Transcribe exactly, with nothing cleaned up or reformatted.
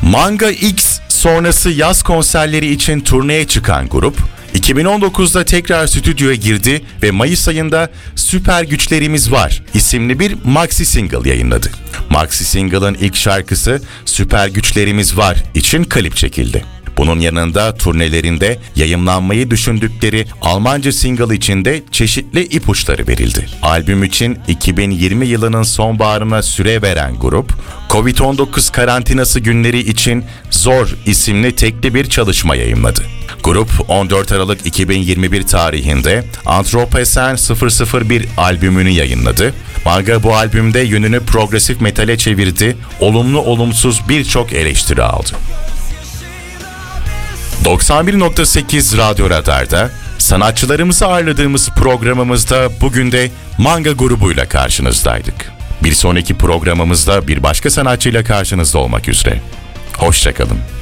Manga X sonrası yaz konserleri için turneye çıkan grup, iki bin on dokuzda tekrar stüdyoya girdi ve Mayıs ayında Süper Güçlerimiz Var isimli bir maxi single yayınladı. Maxi single'ın ilk şarkısı Süper Güçlerimiz Var için klip çekildi. Bunun yanında turnelerinde yayımlanmayı düşündükleri Almanca single için de çeşitli ipuçları verildi. Albüm için iki bin yirmi yılının sonbaharına süre veren grup, kovid on dokuz karantinası günleri için Zor isimli tekli bir çalışma yayımladı. Grup on dört Aralık iki bin yirmi bir tarihinde Anthropocene sıfır sıfır bir albümünü yayınladı. Manga bu albümde yönünü progresif metale çevirdi, olumlu olumsuz birçok eleştiri aldı. doksan bir nokta sekiz Radyo Radar'da sanatçılarımızı ağırladığımız programımızda bugün de Manga grubuyla karşınızdaydık. Bir sonraki programımızda bir başka sanatçıyla karşınızda olmak üzere. Hoşça kalın.